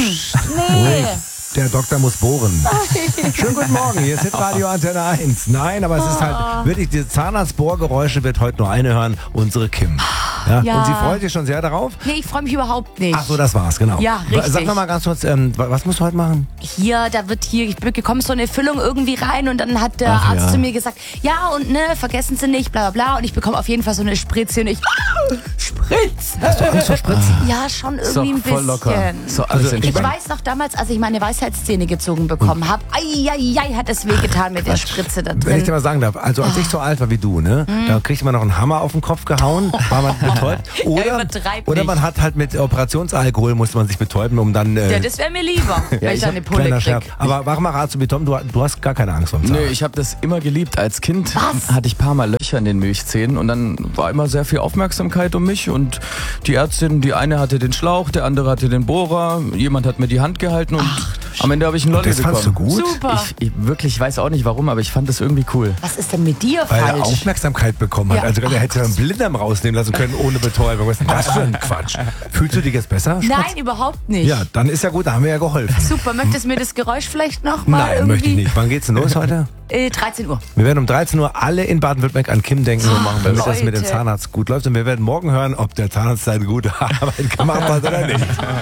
Nee. Der Doktor muss bohren. Schönen guten Morgen, hier ist Hitradio Antenne 1. Nein, aber es ist halt wirklich, diese Zahnarztbohrgeräusche wird heute nur eine hören, unsere Kim. Ja. Und sie freut sich schon sehr darauf? Nee, ich freue mich überhaupt nicht. Ach so, das war's, genau. Ja, richtig. Sag mal ganz kurz, was musst du heute machen? Ich bekomme so eine Füllung irgendwie rein und dann hat der Arzt zu mir gesagt, ja und ne, vergessen Sie nicht, bla bla bla. Und ich bekomme auf jeden Fall so eine Spritze und Spritze. Hast du Angst vor Spritzen? Ja, schon irgendwie ein bisschen. Voll locker. So, Also, Ich weiß noch damals, als ich meine Weisheitszähne gezogen bekommen habe, hat es wehgetan mit der Spritze da drin. Wenn ich dir mal sagen darf, also als ich so alt war wie du, ne, da kriegt man noch einen Hammer auf den Kopf gehauen, war man betäubt. Oder man hat halt mit Operationsalkohol, musste man sich betäuben, um dann... Ja, das wäre mir lieber, wenn ich eine Pulle kleiner krieg. Scherz. Aber mach mal Rat zu mir, Tom, du hast gar keine Angst vor dem Nö, Zahnarzt. ich habe das immer geliebt. Als Kind hatte ich ein paar Mal Löcher in den Milchzähnen und dann war immer sehr viel Aufmerksamkeit um mich und die Ärztin, die eine hatte den Schlauch, der andere hatte den Bohrer, jemand hat mir die Hand gehalten und am Ende habe ich einen Lolli Das bekommen. fandst du gut? Super. Ich wirklich weiß auch nicht warum, aber ich fand das irgendwie cool. Was ist denn mit dir Weil er falsch? Aufmerksamkeit bekommen hat. Ja. Also er hätte ja einen Blinddarm rausnehmen lassen können ohne Betäubung. Was ist denn das für ein Quatsch? Fühlst du dich jetzt besser? Nein, überhaupt nicht. Ja, dann ist ja gut, da haben wir ja geholfen. Super, möchtest du mir das Geräusch vielleicht noch mal Nein, irgendwie? möchte ich nicht. Wann geht's denn los heute? 13 Uhr. Wir werden um 13 Uhr alle in Baden-Württemberg an Kim denken und machen, damit das mit dem Leute. Zahnarzt gut läuft. Und wir werden morgen hören, ob der Zahnarzt seine gute Arbeit gemacht hat oder nicht.